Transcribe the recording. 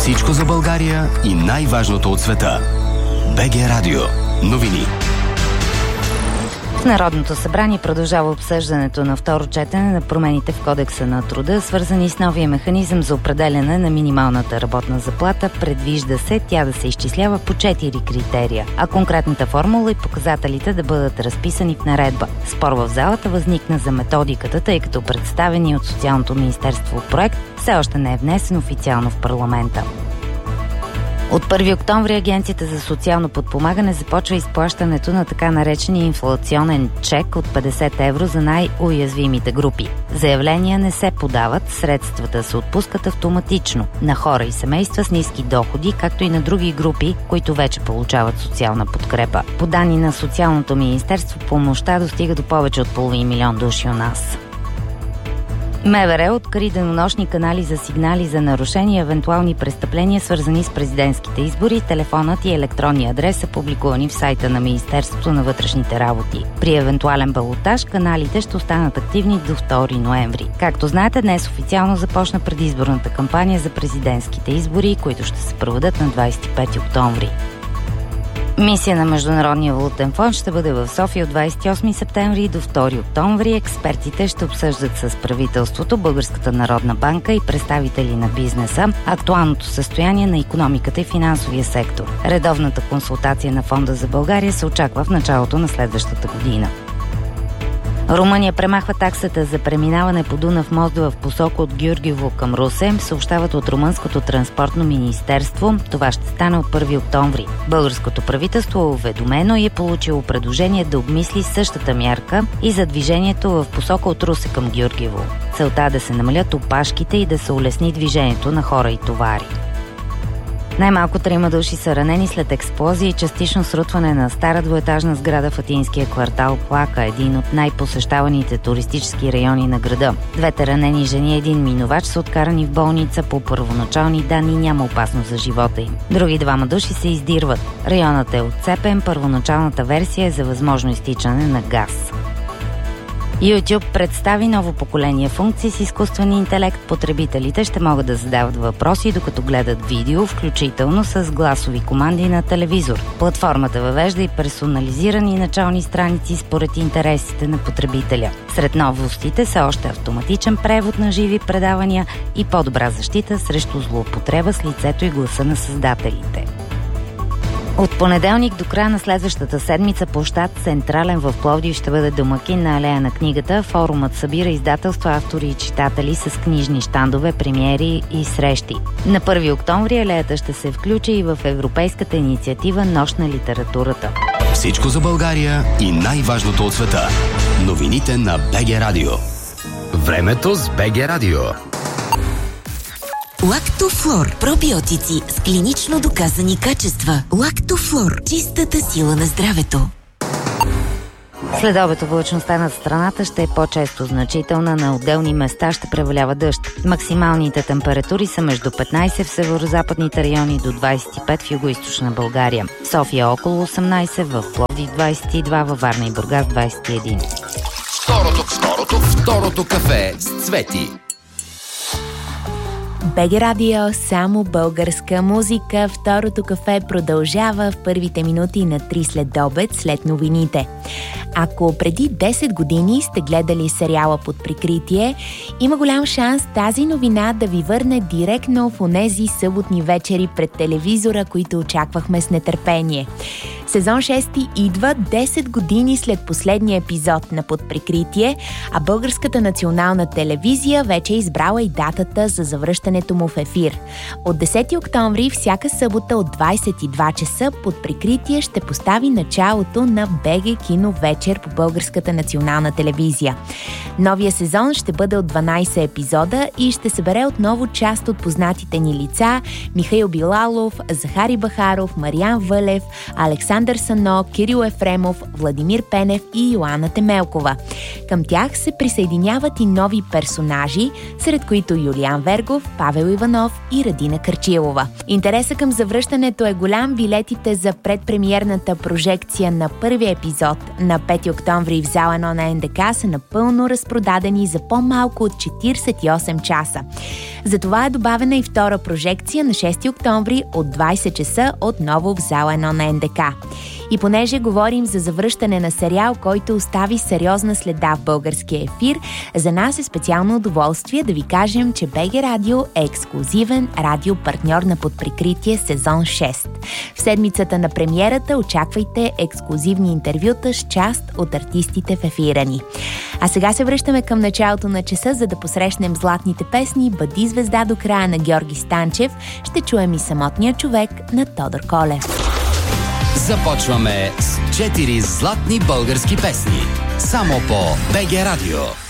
Всичко за България и най-важното от света. БГ Радио. Новини. В Народното събрание продължава обсъждането на второ четене на промените в Кодекса на труда, свързани с новия механизъм за определяне на минималната работна заплата. Предвижда се тя да се изчислява по 4 критерия, а конкретната формула и показателите да бъдат разписани в наредба. Спор в залата възникна за методиката, тъй като представени от Социалното министерство проект все още не е внесен официално в парламента. От 1 октомври Агенцията за социално подпомагане започва изплащането на така наречения инфлационен чек от 50 евро за най-уязвимите групи. Заявления не се подават, средствата се отпускат автоматично на хора и семейства с ниски доходи, както и на други групи, които вече получават социална подкрепа. По данни на Социалното министерство, помощта достига до повече от половин милион души у нас. МВР откри денонощни канали за сигнали за нарушения и евентуални престъпления, свързани с президентските избори. Телефонът и електронния адрес са публикувани в сайта на Министерството на вътрешните работи. При евентуален балотаж каналите ще останат активни до 2 ноември. Както знаете, днес официално започна предизборната кампания за президентските избори, които ще се проведат на 25 октомври. Мисия на Международния валутен фонд ще бъде в София от 28 септември до 2 октомври. Експертите ще обсъждат с правителството, Българската народна банка и представители на бизнеса актуалното състояние на икономиката и финансовия сектор. Редовната консултация на Фонда за България се очаква в началото на следващата година. Румъния премахва таксата за преминаване по Дунав мост в посока от Гюргево към Русе, съобщават от Румънското транспортно министерство. Това ще стане от 1 октомври. Българското правителство е уведомено и е получило предложение да обмисли същата мярка и за движението в посока от Русе към Гюргево. Целта е да се намалят опашките и да се улесни движението на хора и товари. Най-малко 3 души са ранени след експлозия и частично срутване на стара двоетажна сграда в атинския квартал Плака, един от най-посещаваните туристически райони на града. 2 ранени жени и 1 минувач са откарани в болница. По първоначални данни няма опасност за живота им. Други 2 души се издирват. Районът е отцепен, първоначалната версия е за възможно изтичане на газ. YouTube представи ново поколение функции с изкуствен интелект. Потребителите ще могат да задават въпроси, докато гледат видео, включително с гласови команди на телевизор. Платформата въвежда и персонализирани начални страници според интересите на потребителя. Сред новостите са още автоматичен превод на живи предавания и по-добра защита срещу злоупотреба с лицето и гласа на създателите. От понеделник до края на следващата седмица площад Централен в Пловдив ще бъде домакин на Алея на книгата. Форумът събира издателства, автори и читатели с книжни щандове, премиери и срещи. На 1 октомври алеята ще се включи и в европейската инициатива Нощ на литературата. Всичко за България и най-важното от света. Новините на БГ Радио. Времето с БГ Радио. Лактофлор. Пробиотици с клинично доказани качества. Лактофлор. Чистата сила на здравето. Следобед облачността над страната ще е по-често значителна, на отделни места ще превалява дъжд. Максималните температури са между 15 в северозападните райони до 25 в югоизточна България. София около 18, в Пловдив 22, във Варна и Бургас 21. Второто кафе с Цвети. БГ Радио, само българска музика. Второто кафе продължава в първите минути на 3 следобед след новините. Ако преди 10 години сте гледали сериала Под прикритие, има голям шанс тази новина да ви върне директно в онези съботни вечери пред телевизора, които очаквахме с нетърпение. Сезон 6 идва 10 години след последния епизод на Под прикритие, а Българската национална телевизия вече е избрала и датата за завръщането му в ефир. От 10 октомври всяка събота от 22 часа Под прикритие ще постави началото на БГ Кино вечер по Българската национална телевизия. Новия сезон ще бъде от 12 епизода и ще събере отново част от познатите ни лица: Михаил Билалов, Захари Бахаров, Мариан Вълев, Александър Александър Сано, Кирил Ефремов, Владимир Пенев и Йоанна Темелкова. Към тях се присъединяват и нови персонажи, сред които Юлиан Вергов, Павел Иванов и Радина Карчилова. Интересът към завръщането е голям. Билетите за предпремиерната прожекция на първия епизод на 5 октомври в зала 1 на НДК са напълно разпродадени за по-малко от 48 часа. Затова е добавена и втора прожекция на 6 октомври от 20 часа отново в зала 1 на НДК. И понеже говорим за завръщане на сериал, който остави сериозна следа в българския ефир, за нас е специално удоволствие да ви кажем, че БГ Радио е ексклузивен радиопартньор на Под прикритие сезон 6. В седмицата на премиерата очаквайте ексклузивни интервюта с част от артистите в ефира ни. А сега се връщаме към началото на часа, за да посрещнем златните песни "Бъди звезда до края" на Георги Станчев. Ще чуем и "Самотния човек" на Тодор Колев. Започваме с 4 златни български песни. Само по БГ Радио.